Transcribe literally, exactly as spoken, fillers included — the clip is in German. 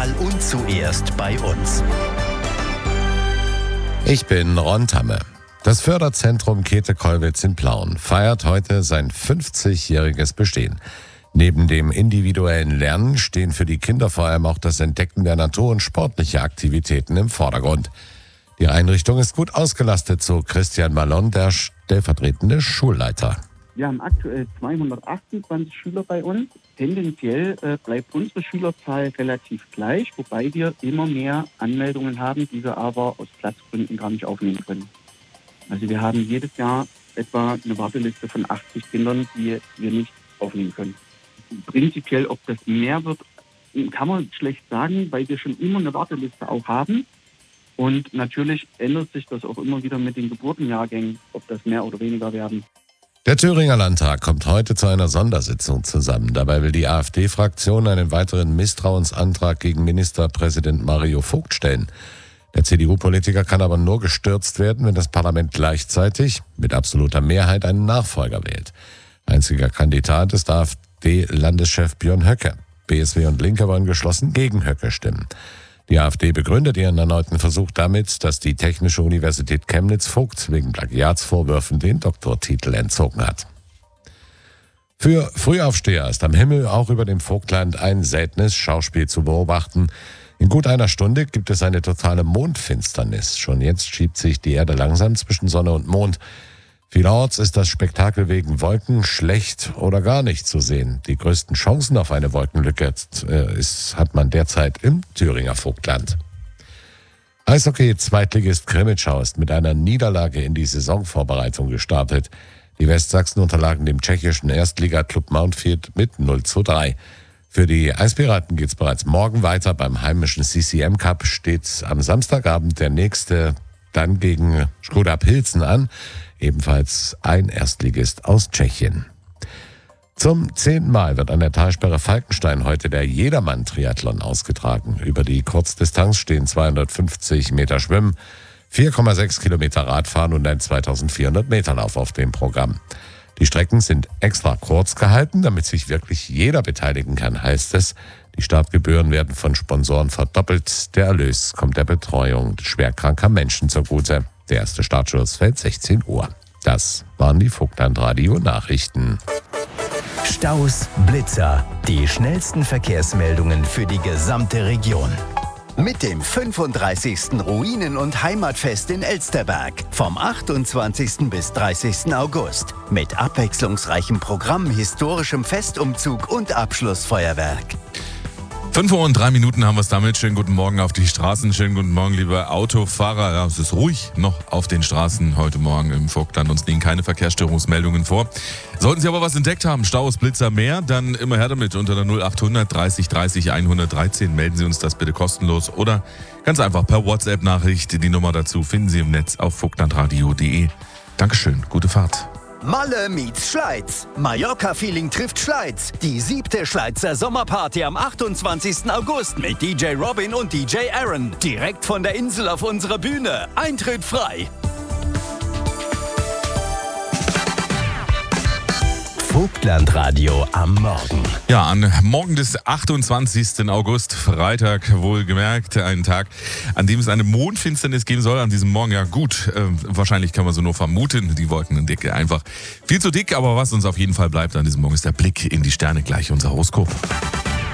Mal und zuerst bei uns. Ich bin Ron Tamme. Das Förderzentrum Käthe-Kollwitz in Plauen feiert heute sein fünfzigjähriges Bestehen. Neben dem individuellen Lernen stehen für die Kinder vor allem auch das Entdecken der Natur und sportliche Aktivitäten im Vordergrund. Die Einrichtung ist gut ausgelastet, so Christian Malon, der stellvertretende Schulleiter. Wir haben aktuell zweihundertachtundzwanzig Schüler bei uns. Tendenziell äh, bleibt unsere Schülerzahl relativ gleich, wobei wir immer mehr Anmeldungen haben, die wir aber aus Platzgründen gar nicht aufnehmen können. Also wir haben jedes Jahr etwa eine Warteliste von achtzig Kindern, die wir nicht aufnehmen können. Prinzipiell, ob das mehr wird, kann man schlecht sagen, weil wir schon immer eine Warteliste auch haben. Und natürlich ändert sich das auch immer wieder mit den Geburtenjahrgängen, ob das mehr oder weniger werden. Der Thüringer Landtag kommt heute zu einer Sondersitzung zusammen. Dabei will die AfD-Fraktion einen weiteren Misstrauensantrag gegen Ministerpräsident Mario Vogt stellen. Der C D U-Politiker kann aber nur gestürzt werden, wenn das Parlament gleichzeitig mit absoluter Mehrheit einen Nachfolger wählt. Einziger Kandidat ist AfD-Landeschef Björn Höcke. B S W und Linke wollen geschlossen gegen Höcke stimmen. Die AfD begründet ihren erneuten Versuch damit, dass die Technische Universität Chemnitz Vogt wegen Plagiatsvorwürfen den Doktortitel entzogen hat. Für Frühaufsteher ist am Himmel auch über dem Vogtland ein seltenes Schauspiel zu beobachten. In gut einer Stunde gibt es eine totale Mondfinsternis. Schon jetzt schiebt sich die Erde langsam zwischen Sonne und Mond. Vielerorts ist das Spektakel wegen Wolken schlecht oder gar nicht zu sehen. Die größten Chancen auf eine Wolkenlücke äh, ist, hat man derzeit im Thüringer Vogtland. Eishockey-Zweitligist Krimitschau ist mit einer Niederlage in die Saisonvorbereitung gestartet. Die Westsachsen unterlagen dem tschechischen Erstligaklub Mountfield mit null zu drei. Für die Eispiraten geht es bereits morgen weiter. Beim heimischen C C M Cup steht am Samstagabend der nächste dann gegen Škoda Pilsen an, ebenfalls ein Erstligist aus Tschechien. Zum zehnten Mal wird an der Talsperre Falkenstein heute der Jedermann-Triathlon ausgetragen. Über die Kurzdistanz stehen zweihundertfünfzig Meter Schwimmen, vier Komma sechs Kilometer Radfahren und ein zweitausendvierhundert Meter Lauf auf dem Programm. Die Strecken sind extra kurz gehalten, damit sich wirklich jeder beteiligen kann, heißt es. Die Startgebühren werden von Sponsoren verdoppelt. Der Erlös kommt der Betreuung schwerkranker Menschen zugute. Der erste Startschuss fällt sechzehn Uhr. Das waren die Vogtland-Radio-Nachrichten. Staus, Blitzer, die schnellsten Verkehrsmeldungen für die gesamte Region. Mit dem fünfunddreißigsten Ruinen- und Heimatfest in Elsterberg vom achtundzwanzigsten bis dreißigsten August. Mit abwechslungsreichem Programm, historischem Festumzug und Abschlussfeuerwerk. fünf Uhr und drei Minuten haben wir es damit. Schönen guten Morgen auf die Straßen. Schönen guten Morgen, liebe Autofahrer. Ja, es ist ruhig noch auf den Straßen heute Morgen im Vogtland. Uns liegen keine Verkehrsstörungsmeldungen vor. Sollten Sie aber was entdeckt haben, Staus, Blitzer, mehr, dann immer her damit unter der null achthundert dreißig dreißig hundertdreizehn. Melden Sie uns das bitte kostenlos oder ganz einfach per WhatsApp-Nachricht. Die Nummer dazu finden Sie im Netz auf vogtlandradio punkt de. Dankeschön, gute Fahrt. Malle meets Schleiz. Mallorca-Feeling trifft Schleiz. Die siebte Schleizer Sommerparty am achtundzwanzigsten August mit D J Robin und D J Aaron. Direkt von der Insel auf unserer Bühne. Eintritt frei. Vogtlandradio am Morgen. Ja, am Morgen des achtundzwanzigsten August, Freitag wohlgemerkt, ein Tag, an dem es eine Mondfinsternis geben soll. An diesem Morgen, ja gut, äh, wahrscheinlich kann man so nur vermuten, die Wolkendecke einfach viel zu dick. Aber was uns auf jeden Fall bleibt an diesem Morgen ist der Blick in die Sterne, gleich unser Horoskop.